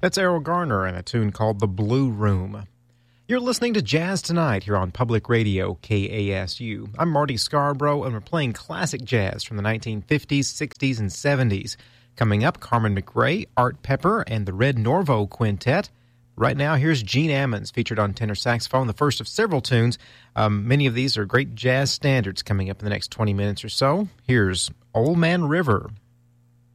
That's Errol Garner and a tune called The Blue Room. You're listening to Jazz Tonight here on Public Radio KASU. I'm Marty Scarborough, and we're playing classic jazz from the 1950s, 60s, and 70s. Coming up, Carmen McRae, Art Pepper, and the Red Norvo Quintet. Right now, here's Gene Ammons, featured on tenor saxophone, the first of several tunes. Many of these are great jazz standards coming up in the next 20 minutes or so. Here's Old Man River.